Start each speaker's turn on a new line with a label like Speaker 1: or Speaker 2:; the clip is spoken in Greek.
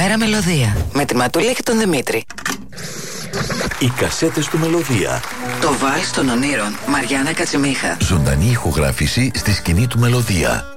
Speaker 1: Καλημέρα Μελωδία. Με τη Ματούλα και τον Δημήτρη.
Speaker 2: Οι κασέτες του Μελωδία.
Speaker 1: Το Βάλς των Ονείρων, Μαριάννα Κατσιμίχα.
Speaker 2: Ζωντανή ηχογράφηση στη σκηνή του Μελωδία.